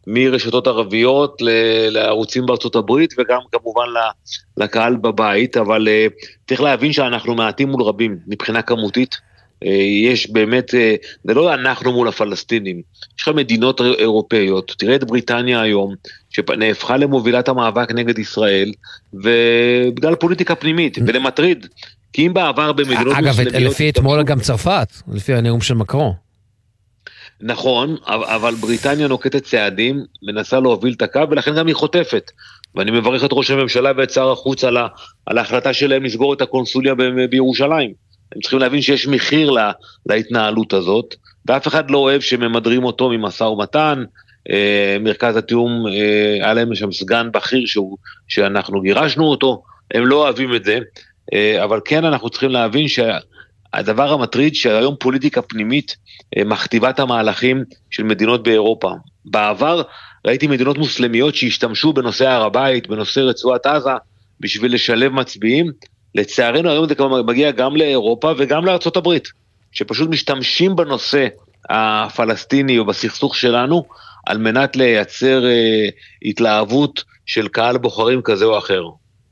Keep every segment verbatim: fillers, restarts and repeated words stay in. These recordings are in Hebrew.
מרשתות ערביות לערוצים בארצות הברית, וגם כמובן לקהל בבית, אבל צריך להבין שאנחנו מעטים מול רבים, מבחינה כמותית, יש באמת, זה לא אנחנו מול הפלסטינים, יש לך מדינות אירופאיות, תראה את בריטניה היום, שנהפכה למובילת המאבק נגד ישראל, ובגלל פוליטיקה פנימית, ולמטריד, כי אם בעבר במדינות אגב, לפי אתמול גם צרפת, לפי הנאום של מקרון. נכון, אבל בריטניה נוקטת צעדים, מנסה להוביל את הקו, ולכן גם היא חוטפת. ואני מברך את ראש הממשלה ואת שר החוץ על, ה, על ההחלטה שלהם לסגור את הקונסוליה ב, בירושלים. הם צריכים להבין שיש מחיר לה, להתנהלות הזאת, ואף אחד לא אוהב שממדרים אותו ממסע ומתן, אה, מרכז התיאום, אה, היה להם שם סגן בכיר שהוא, שאנחנו גירשנו אותו, הם לא אוהבים את זה, אה, אבל כן אנחנו צריכים להבין שה... הדבר המטריד שהיום פוליטיקה פנימית מכתיבה את המהלכים של מדינות באירופה. בעבר ראיתי מדינות מוסלמיות שהשתמשו בנושא הר הבית, בנושא רצועת עזה, בשביל לשלב מצביעים. לצערנו היום זה מגיע גם לאירופה וגם לארצות הברית, שפשוט משתמשים בנושא הפלסטיני או בסכסוך שלנו, על מנת לייצר אה, התלהבות של קהל בוחרים כזה או אחר.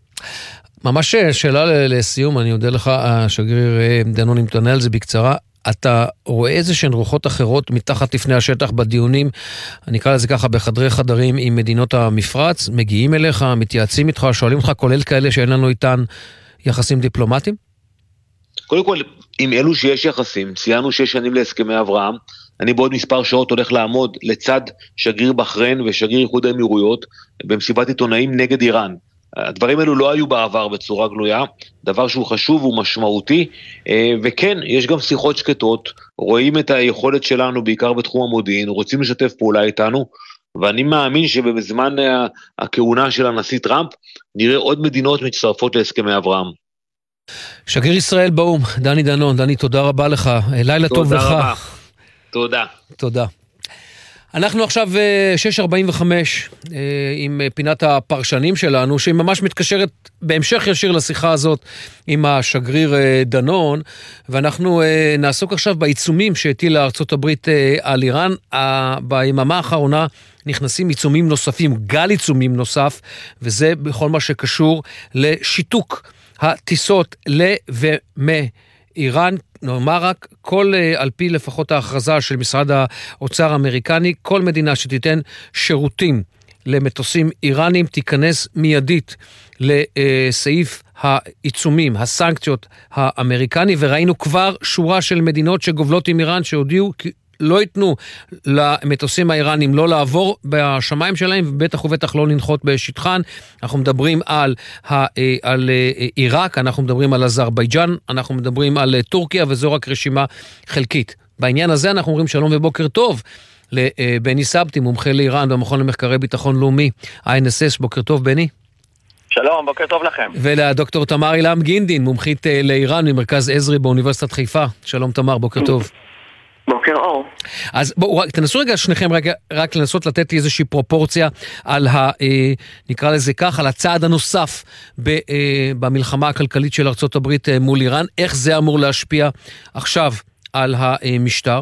ממש שאלה לסיום, אני יודע לך, השגריר דנון, אם תענה על זה בקצרה, אתה רואה איזה שהן רוחות אחרות מתחת לפני השטח בדיונים, אני אקרא לזה ככה, בחדרי חדרים עם מדינות המפרץ, מגיעים אליך, מתייעצים איתך, שואלים אותך, כולל כאלה שאין לנו איתן יחסים דיפלומטיים? קודם כל, עם אלו שיש יחסים, ציינו שש שנים להסכמי אברהם, אני בעוד מספר שעות הולך לעמוד לצד שגריר בחריין ושגריר איחוד האמירויות, במסיבת עיתונאים נגד איראן. הדברים האלו לא היו בעבר בצורה גלויה, דבר שהוא חשוב ומשמעותי, וכן, יש גם שיחות שקטות, רואים את היכולת שלנו בעיקר בתחום המודיעין, רוצים לשתף פעולה איתנו, ואני מאמין שבזמן הכהונה של הנשיא טראמפ, נראה עוד מדינות מצטרפות להסכמי אברהם. שגריר ישראל באום, דני דנון, דני, תודה רבה לך, לילה טוב לך. תודה רבה. תודה. תודה. אנחנו עכשיו שש ארבעים וחמש עם פינת הפרשנים שלנו, שהיא ממש מתקשרת בהמשך ישיר לשיחה הזאת עם השגריר דנון, ואנחנו נעסוק עכשיו בעיצומים שהטילה ארצות הברית על איראן. ביממה האחרונה נכנסים עיצומים נוספים, גל עיצומים נוסף, וזה בכל מה שקשור לשיתוק הטיסות ל ומ איראן. נאמר רק, כל, על פי לפחות ההכרזה של משרד האוצר האמריקני, כל מדינה שתיתן שירותים למטוסים איראנים תיכנס מיידית לסעיף העיצומים, הסנקציות האמריקני, וראינו כבר שורה של מדינות שגובלות עם איראן שהודיעו לא ייתנו למטוסים האיראנים לא לעבור בשמיים שלהם, ובטח ובטח לא לנחות בשטחן. אנחנו מדברים על, על עיראק, אנחנו מדברים על אזרבייג'אן, אנחנו מדברים על טורקיה, וזו רק רשימה חלקית. בעניין הזה אנחנו אומרים שלום ובוקר טוב לבני סבתי, מומחה לאיראן במכון למחקרי ביטחון לאומי, איי אן אס אס. בוקר טוב בני. שלום, בוקר טוב לכם. ולדוקטור תמר אילם גינדין, מומחית לאיראן ממרכז עזרי באוניברסיטת חיפה. שלום תמר, בוקר טוב. בוקר אור. אז בואו, תנסו רגע שניכם רק, רק לנסות לתת לי איזושהי פרופורציה על ה, אה, נקרא לזה כך, על הצעד הנוסף ב, אה, במלחמה הכלכלית של ארצות הברית אה, מול איראן. איך זה אמור להשפיע עכשיו על המשטר?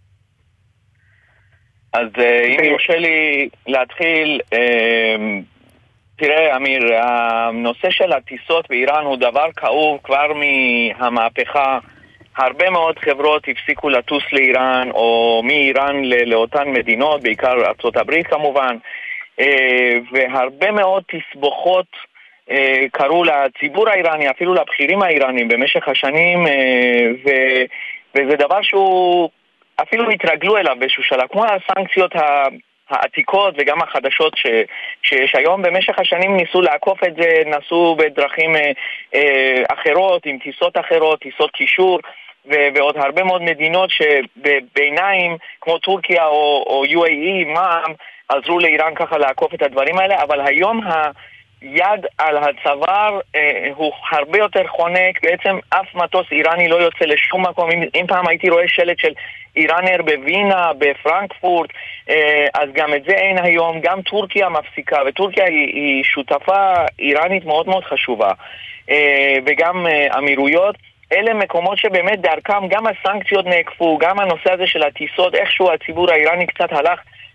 אז אה, אם יורשה לי להתחיל, אה, תראה אמיר, הנושא של הטיסות באיראן הוא דבר כאוב כבר מהמהפכה. הרבה מאוד חברות הפסיקו לטוס לאיראן, או מאיראן לאותן מדינות, בעיקר ארצות הברית כמובן, והרבה מאוד תסבוכות קרו לציבור האיראני, אפילו לבכירים האיראנים במשך השנים, וזה דבר שהוא אפילו התרגלו אליו באיזשהו שלב, כמו הסנקציות העתיקות וגם החדשות ש, שיש היום. במשך השנים ניסו לעקוף את זה, נסו בדרכים אחרות, עם טיסות אחרות, טיסות קישור, ועוד הרבה מאוד מדינות שבעיניים, כמו טורקיה או, או יו איי אי, מע"מ, עזרו לאיראן ככה לעקוף את הדברים האלה, אבל היום היד על הצוואר אה, הוא הרבה יותר חונק. בעצם אף מטוס איראני לא יוצא לשום מקום. אם, אם פעם הייתי רואה שלט של איראנר בווינה, בפרנקפורט, אה, אז גם את זה אין היום. גם טורקיה מפסיקה, וטורקיה היא, היא שותפה איראנית מאוד מאוד חשובה, אה, וגם אה, אמירויות. אלה מקומות שבאמת דרכם גם הסנקציות נעקפו, גם הנושא הזה של הטיסות, איכשהו הציבור האיראני קצת הלך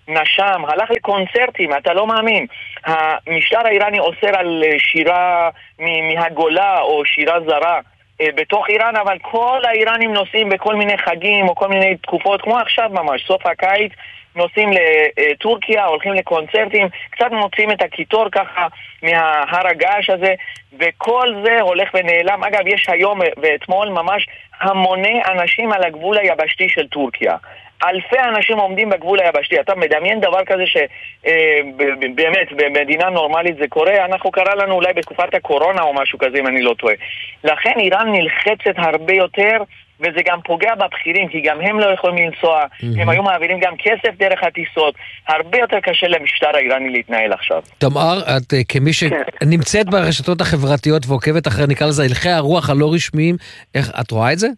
נשם, הלך לקונצרטים, אתה לא מאמין. המשטר האיראני אוסר על שירה מהגולה או שירה זרה בתוך איראן, אבל כל האיראנים נוסעים בכל מיני חגים או כל מיני תקופות, כמו עכשיו ממש, סוף הקיץ, נוסעים לטורקיה, הולכים לקונצרטים, קצת מוצאים את הקיטור ככה מההר הגעש הזה, וכל זה הולך ונעלם. אגב, יש היום ואתמול ממש המוני אנשים על הגבול היבשתי של טורקיה. אלפי אנשים עומדים בגבול היבשתי. אתה מדמיין דבר כזה שבאמת במדינה נורמלית זה קורה? אנחנו קרה לנו אולי בתקופת הקורונה או משהו כזה, אם אני לא טועה. לכן איראן נלחצת הרבה יותר, וזה גם פוגע בבחירים, כי גם הם לא יכולים לנסוע, mm-hmm. הם היו מעבירים גם כסף דרך הטיסות, הרבה יותר קשה למשטר האיראני להתנהל עכשיו. תמר, את כמי שנמצאת ברשתות החברתיות ועוקבת אחרי, נקרא לזה, הלכי הרוח הלא רשמיים, איך, את רואה את זה?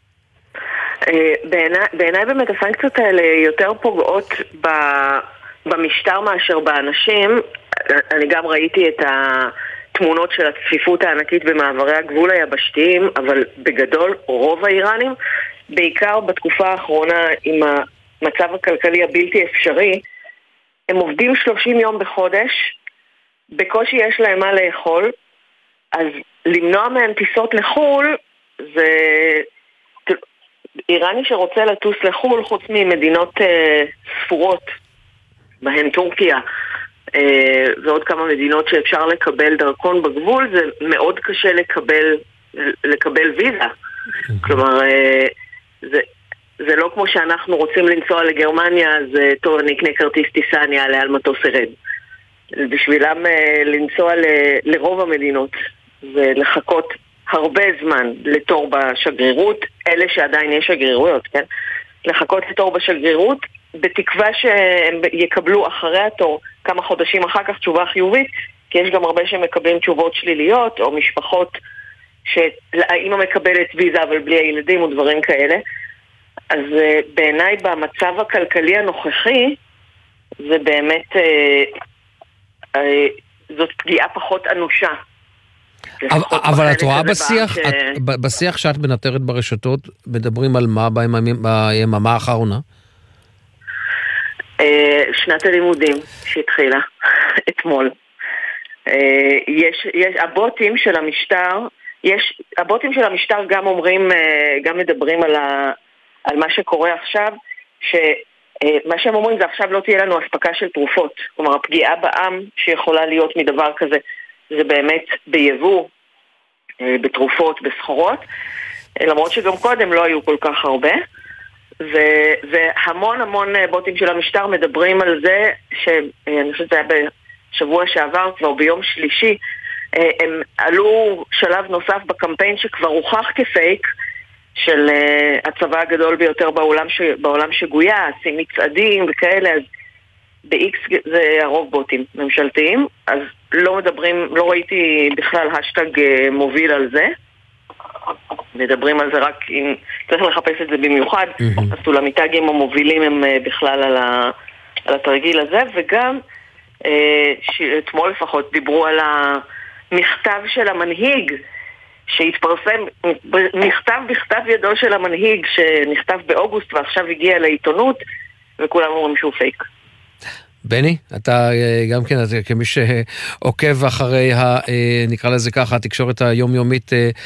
בעיניי באמת הסנקציות האלה יותר פוגעות במשטר מאשר באנשים. אני גם ראיתי את התמונות של הצפיפות הענקית במעברי הגבול היבשתיים, אבל בגדול רוב האיראנים, בעיקר בתקופה האחרונה עם המצב הכלכלי הבלתי אפשרי, הם עובדים שלושים יום בחודש, בקושי יש להם מה לאכול, אז למנוע מהם טיסות לחול זה... איראני שרוצה לטוס לחול, חוץ ממדינות אה, ספורות, בהן טורקיה אה, ועוד כמה מדינות שאפשר לקבל דרכון בגבול, זה מאוד קשה לקבל, לקבל ויזה. כלומר, אה, זה, זה לא כמו שאנחנו רוצים לנסוע לגרמניה, אז אה, טוב, אני אקנה כרטיס טיסה, אני אעלה על מטוס ירד. בשבילם אה, לנסוע ל, לרוב המדינות ולחכות הרבה זמן לתור בשגרירות, אלה שעדיין יש שגרירויות, כן? לחכות לתור בשגרירות, בתקווה שהם יקבלו אחרי התור כמה חודשים אחר כך תשובה חיובית, כי יש גם הרבה שמקבלים תשובות שליליות, או משפחות שהאמא מקבלת ויזה אבל בלי הילדים ודברים כאלה. אז בעיניי במצב הכלכלי הנוכחי, זה באמת, אה, אה, זאת פגיעה פחות אנושה. אבל את רואה בשיח, בשיח שאת מנטרת ברשתות, מדברים על מה ביממה האחרונה? שנת הלימודים שהתחילה אתמול. יש, יש, הבוטים של המשטר, יש, הבוטים של המשטר גם אומרים, גם מדברים על, ה, על מה שקורה עכשיו, שמה שהם אומרים זה עכשיו לא תהיה לנו הספקה של תרופות. כלומר, הפגיעה בעם שיכולה להיות מדבר כזה, זה באמת ביבוא, בתרופות, בסחורות, למרות שגם קודם לא היו כל כך הרבה, ו- והמון המון בוטים של המשטר מדברים על זה, שאני חושבת זה היה בשבוע שעבר, כבר ביום שלישי, הם עלו שלב נוסף בקמפיין שכבר הוכח כפייק, של הצבא הגדול ביותר בעולם, ש- בעולם שגויה, עשים מצעדים וכאלה, אז ב-X זה הרוב בוטים ממשלתיים, אז לא מדברים, לא ראיתי בכלל השטג מוביל על זה. מדברים על זה רק אם צריך לחפש את זה במיוחד, אז סולמיטגים המובילים הם בכלל על, ה, על התרגיל הזה, וגם אתמול לפחות דיברו על המכתב של המנהיג, שהתפרסם, מכתב בכתב ידו של המנהיג, שנכתב באוגוסט ועכשיו הגיע לעיתונות, וכולם אומרים שהוא פייק. בני, אתה גם כן, אתה כמי שעוקב אחרי, ה, נקרא לזה ככה, התקשורת היומיומית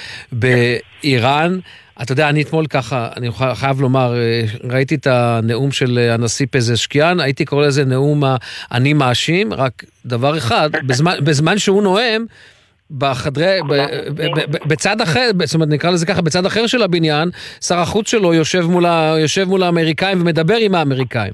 באיראן, אתה יודע, אני אתמול ככה, אני חייב לומר, ראיתי את הנאום של הנשיא פזשקיאן, הייתי קורא לזה נאום אני מאשים, רק דבר אחד, בזמן, בזמן שהוא נואם, בחדרי, ב, ב, ב, בצד אחר, זאת אומרת, נקרא לזה ככה, בצד אחר של הבניין, שר החוץ שלו יושב מול, יושב מול האמריקאים ומדבר עם האמריקאים.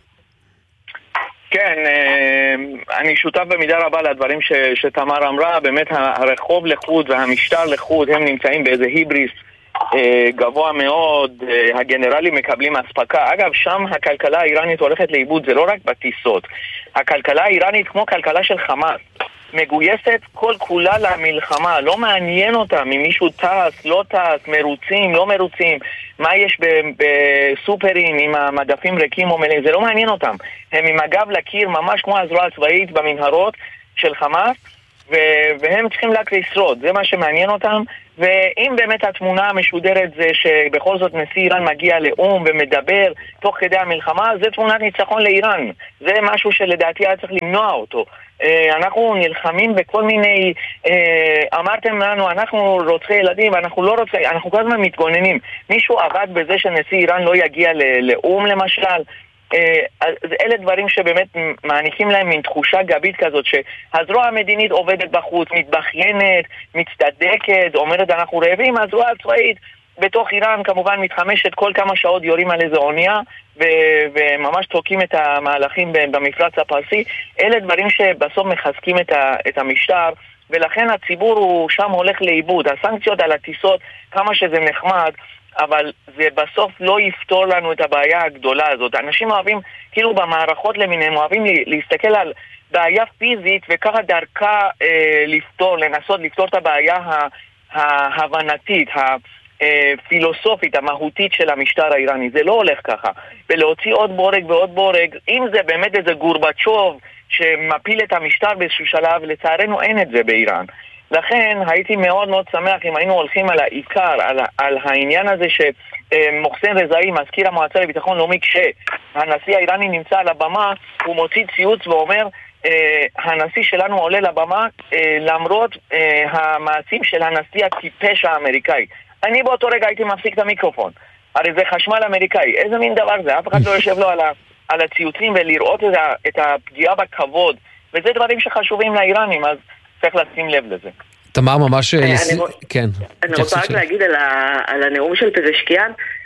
כן, אני שותף במידה רבה לדברים ש, שתמר אמרה, באמת הרחוב לחוד והמשטר לחוד, הם נמצאים באיזה היבריס גבוה מאוד, הגנרלים מקבלים אספקה. אגב, שם הכלכלה האיראנית הולכת לאיבוד, זה לא רק בטיסות. הכלכלה האיראנית כמו כלכלה של חמאס, מגויסת כל כולה למלחמה, לא מעניין אותם אם מישהו טס, לא טס, מרוצים, לא מרוצים, מה יש בסופרים עם המדפים ריקים או מלאים, זה לא מעניין אותם. הם עם הגב לקיר ממש כמו הזרוע הצבאית במנהרות של חמאס, והם צריכים רק לשרוד, זה מה שמעניין אותם. ואם באמת התמונה המשודרת זה שבכל זאת נשיא איראן מגיע לאום ומדבר תוך כדי המלחמה, זה תמונת ניצחון לאיראן, זה משהו שלדעתי היה צריך למנוע אותו. אנחנו נלחמים בכל מיני, אמרתם לנו אנחנו רוצי ילדים, אנחנו לא רוצי, אנחנו כל הזמן מתגוננים. מישהו עבד בזה שנשיא איראן לא יגיע לאום למשל? אלה דברים שבאמת מעניקים להם מין תחושה גבית כזאת שהזרוע המדינית עובדת בחוץ, מתבחיינת, מצטדקת, אומרת אנחנו רעבים, הזרוע הצבאית בתוך איראן כמובן מתחמשת, כל כמה שעות יורים על איזה אונייה ו- וממש תוקעים את המהלכים במפרץ הפרסי. אלה דברים שבסוף מחזקים את, ה- את המשטר, ולכן הציבור הוא שם הולך לאיבוד. הסנקציות על הטיסות, כמה שזה נחמד, אבל זה בסוף לא יפתור לנו את הבעיה הגדולה הזאת. אנשים אוהבים, כאילו במערכות למיניהם, אוהבים להסתכל על בעיה פיזית וככה דרכה אה, לפתור, לנסות לפתור את הבעיה ההבנתית, הפילוסופית, המהותית של המשטר האיראני. זה לא הולך ככה. ולהוציא עוד בורג ועוד בורג, אם זה באמת איזה גורבצ'וב שמפיל את המשטר באיזשהו שלב, לצערנו אין את זה באיראן. לכן הייתי מאוד מאוד שמח אם היינו הולכים על העיקר, על, על העניין הזה שמוחסן רזאי, מזכיר המועצה לביטחון לאומי, כשהנשיא האיראני נמצא על הבמה, הוא מוציא ציוץ ואומר, אה, הנשיא שלנו עולה לבמה אה, למרות אה, המעשים של הנשיא הטיפש האמריקאי. אני באותו רגע הייתי מפסיק את המיקרופון. הרי זה חשמל אמריקאי. איזה מין דבר זה? אף אחד לא יושב לו על, ה, על הציוצים ולראות את, ה, את הפגיעה בכבוד. וזה דברים שחשובים לאיראנים, אז צריך לשים לב לזה. תמר ממש... כן. אני רוצה רק להגיד על הנאום של פזשקיאן,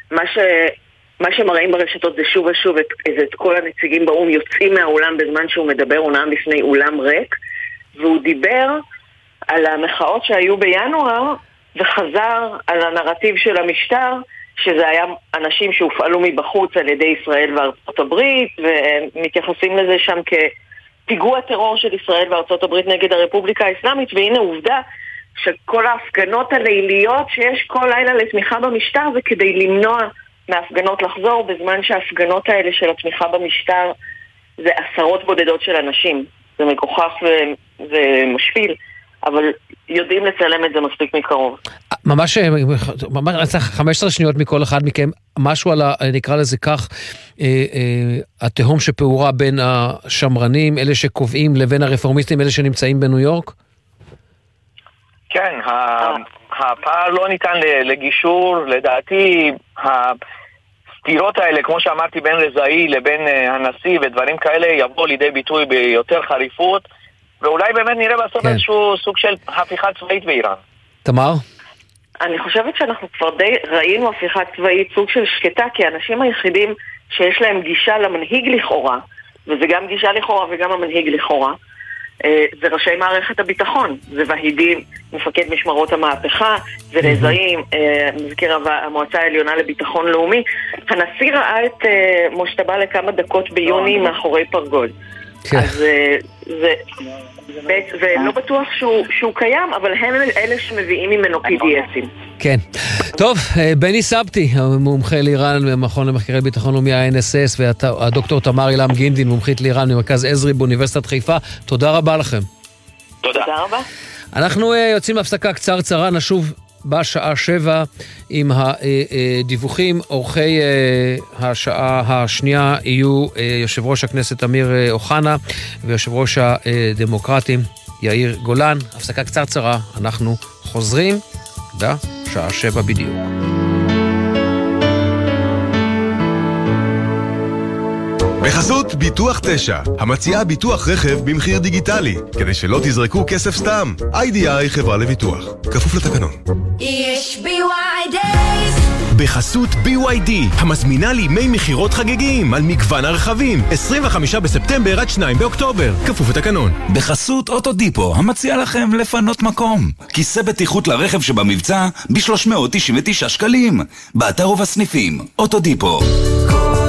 מה שמראים ברשתות זה שוב ושוב את כל הנציגים באום יוצאים מהאולם בזמן שהוא מדבר, הוא נאם בפני אולם ריק, והוא דיבר על המחאות שהיו בינואר, וחזר על הנרטיב של המשטר, שזה היה אנשים שהופעלו מבחוץ על ידי ישראל וארצות הברית, ומתייחסים לזה שם כ... פיגוע טרור של ישראל וארצות הברית נגד הרפובליקה האסלאמית, והנה עובדה שכל ההפגנות הליליות שיש כל לילה לתמיכה במשטר זה כדי למנוע מההפגנות לחזור, בזמן שההפגנות האלה של התמיכה במשטר זה עשרות בודדות של אנשים. זה מגוחך ומשפיל, אבל יודעים לצלם את זה מספיק מקרוב. ממש, ממש, חמש עשרה שניות מכל אחד מכם, משהו על, נקרא לזה כך, אה, אה, התהום שפעורה בין השמרנים, אלה שקובעים, לבין הרפורמיסטים, אלה שנמצאים בניו יורק? כן, הפער לא ניתן לגישור, לדעתי, הסתירות האלה, כמו שאמרתי, בין רזאי לבין הנשיא ודברים כאלה, יבוא לידי ביטוי ביותר חריפות, ואולי באמת נראה בסוף כן. איזשהו סוג של הפיכה צבאית באיראן. תמר? אני חושבת שאנחנו כבר די ראינו הפיכה צבאית סוג של שקטה, כי האנשים היחידים שיש להם גישה למנהיג לכאורה, וזה גם גישה לכאורה וגם המנהיג לכאורה, זה ראשי מערכת הביטחון, זה והידים, מפקד משמרות המהפכה, זה רזאים, מזכיר המועצה העליונה לביטחון לאומי. הנשיא ראה את מושתבא לכמה דקות ביוני מאחורי פרגוד. אז זה ולא בטוח שהוא קיים, אבל הם אלה שמביאים ממנו פי די אסים. כן. טוב, בני סבתי, מומחה לאיראן במכון למחקרי ביטחון לאומי ה-אן אס אס, והדוקטור תמר אילם גינדין, מומחית לאיראן ממרכז עזרי באוניברסיטת חיפה. תודה רבה לכם. תודה. תודה רבה. אנחנו יוצאים להפסקה קצרצרה, נשוב בשעה שבע עם הדיווחים. אורחי השעה השנייה יהיו יושב ראש הכנסת אמיר אוחנה ויושב ראש הדמוקרטים יאיר גולן. הפסקה קצרצרה, אנחנו חוזרים בשעה שבע בדיוק. בחסות ביטוח תשע, המציעה ביטוח רכב במחיר דיגיטלי, כדי שלא תזרקו כסף סתם. איי די איי חברה לביטוח, כפוף לתקנון. יש בי וואי דייז. בחסות בי וואי די, המזמינה לימי מחירות חגיגיים על מגוון הרכבים, עשרים וחמישה בספטמבר עד שניים באוקטובר, כפוף לתקנון. בחסות אוטודיפו, המציע לכם לפנות מקום. כיסא בטיחות לרכב שבמבצע ב-שלוש מאות תשעים ותשעה שקלים. באתר ובסניפים, אוטודיפו.